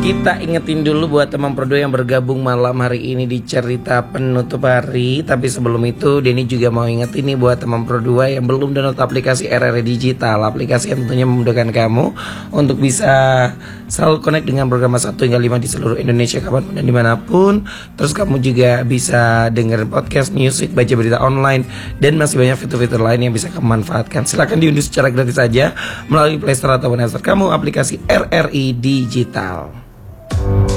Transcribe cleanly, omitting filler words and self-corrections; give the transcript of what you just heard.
Kita ingetin dulu buat teman Prodo yang bergabung malam hari ini di cerita penutup hari. Tapi sebelum itu Denny juga mau ingetin nih buat teman Prodo yang belum download aplikasi RRI Digital. Aplikasi yang tentunya memudahkan kamu untuk bisa selalu connect dengan program 1 hingga 5 di seluruh Indonesia kapanpun dan dimanapun. Terus kamu juga bisa dengerin podcast, music, baca berita online, dan masih banyak fitur-fitur lain yang bisa kamu manfaatkan. Silahkan diunduh secara gratis saja melalui Play Store ataupun App Store kamu aplikasi RRI Digital.